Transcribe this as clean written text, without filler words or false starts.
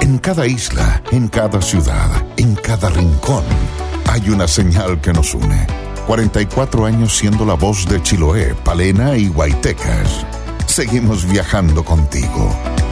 En cada isla, en cada ciudad, en cada rincón, hay una señal que nos une. 44 años siendo la voz de Chiloé, Palena y Huaytecas. Seguimos viajando contigo.